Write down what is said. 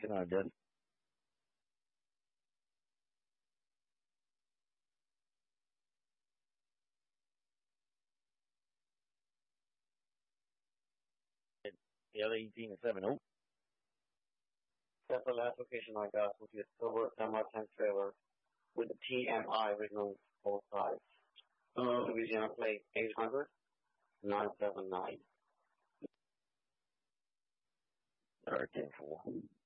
Good night, Dad. L1870. That's the last location I got, which is silver semi-tank trailer with the TMI written on both sides. Louisiana plate 800 979. All right, 10-4.